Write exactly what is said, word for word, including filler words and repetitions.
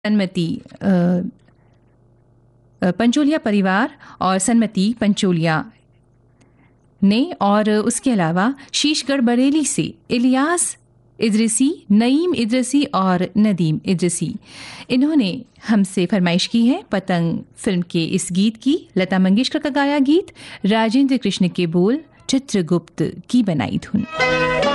सन्मति अ, पंचोलिया परिवार और सन्मति पंचोलिया ने, और उसके अलावा शीशगढ़ बरेली से इलियास इद्रिसी, नईम इद्रिसी और नदीम इद्रिसी, इन्होंने हमसे फरमाइश की है पतंग फिल्म के इस गीत की। लता मंगेशकर का गाया गीत, राजेंद्र कृष्ण के बोल, चित्रगुप्त की बनाई धुन।